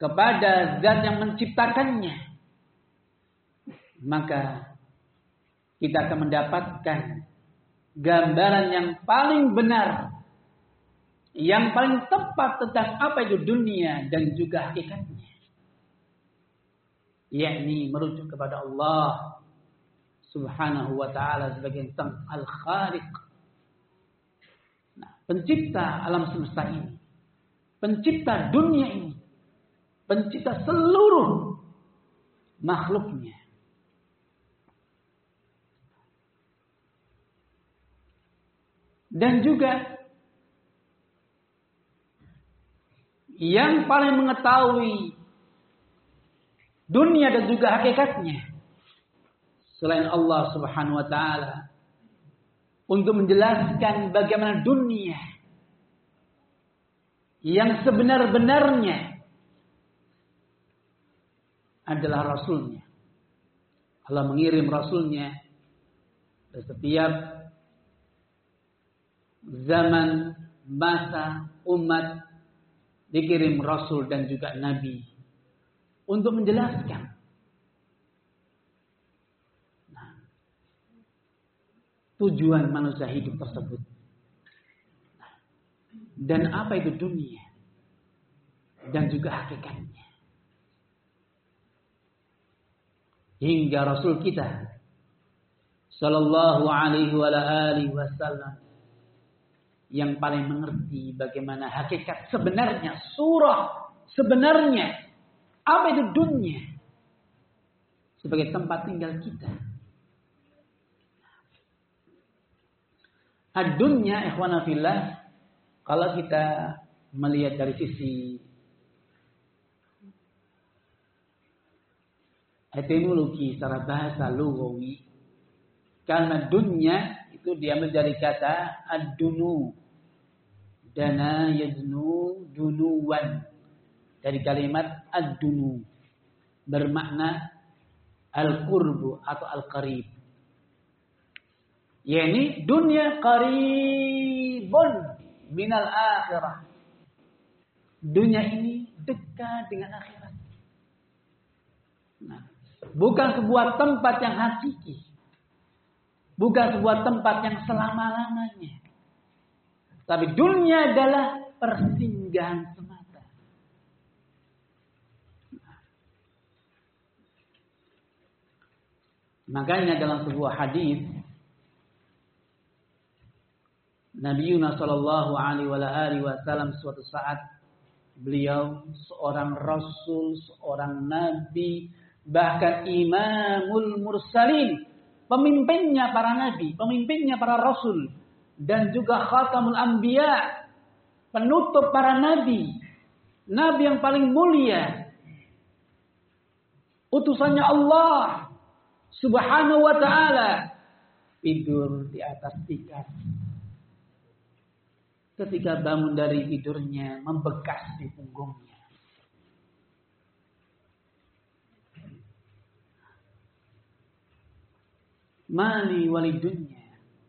kepada zat yang menciptakannya, maka kita akan mendapatkan gambaran yang paling benar, yang paling tepat tentang apa itu dunia dan juga hakikatnya, yakni merujuk kepada Allah Subhanahu wa ta'ala sebagai Sang Al-Khaliq, pencipta alam semesta ini, pencipta dunia ini, pencipta seluruh makhluknya. Dan juga yang paling mengetahui dunia dan juga hakikatnya selain Allah Subhanahu wa ta'ala, untuk menjelaskan bagaimana dunia yang sebenar-benarnya adalah Rasulnya. Allah mengirim Rasulnya ke setiap zaman, masa, umat, dikirim Rasul dan juga Nabi untuk menjelaskan tujuan manusia hidup tersebut dan apa itu dunia dan juga hakikatnya, hingga Rasul kita sallallahu alaihi wasallam yang paling mengerti bagaimana hakikat sebenarnya, surah sebenarnya, apa itu dunia sebagai tempat tinggal kita. Ad-dunya, ikhwana fillah, kalau kita melihat dari sisi etimologi secara bahasa lughawi, karena dunya itu diambil dari kata ad-dunu, dana yadnu dunuwan, dari kalimat ad-dunu, bermakna al-qurbu atau al-qarib, yakni dunia qaribun minal akhirah, dunia ini dekat dengan akhirat. Nah, bukan sebuah tempat yang hakiki, bukan sebuah tempat yang selama-lamanya, tapi dunia adalah persinggahan semata. Makanya dalam sebuah hadis Nabi Yunus sallallahu alaihi wasallam suatu saat, beliau seorang rasul, seorang nabi, bahkan imamul mursalin, pemimpinnya para nabi, pemimpinnya para rasul, dan juga khatamul anbiya, penutup para nabi, nabi yang paling mulia, utusannya Allah Subhanahu wa ta'ala, tidur di atas tikar. Ketika bangun dari tidurnya, membekas di punggungnya. Mali walidunya,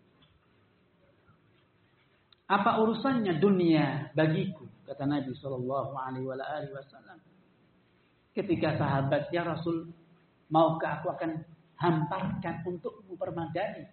apa urusannya dunia bagiku, kata Nabi sallallahu alaihi wasallam. Ketika sahabat, ya Rasul, maukah aku akan hamparkan untukmu permadani,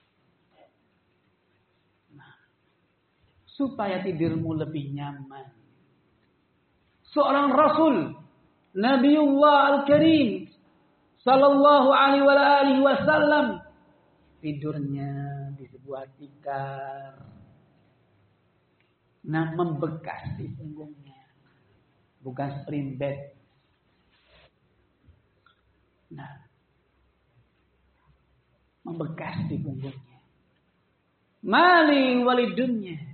supaya tidurmu lebih nyaman. Seorang Rasul, Nabiullah Al-Karim sallallahu alaihi wasallam, tidurnya di sebuah tikar, nah membekas di punggungnya, bukan spring bed. Nah, membekas di punggungnya. Mali walidunya,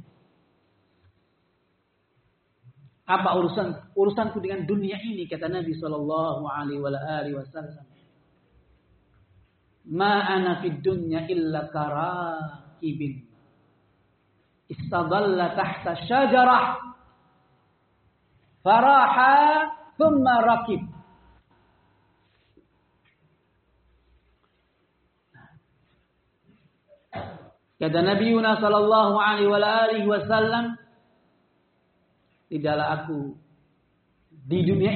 apa urusanku dengan dunia ini, kata Nabi sallallahu alaihi wasallam. Ma ana fid dunya illa karakibin istadalla tahta syajarah faraha thumma rakib. Kata Nabi Yunus sallallahu alaihi wasallam, tidaklah aku di dunia